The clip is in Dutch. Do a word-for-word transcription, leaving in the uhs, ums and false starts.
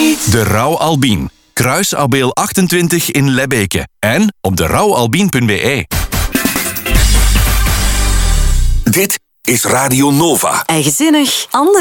niet. De Rauw Albien. Kruisabeel achtentwintig in Lebbeke. En op de rouwalbien punt b e. Dit is Radio Nova. Eigenzinnig, anders.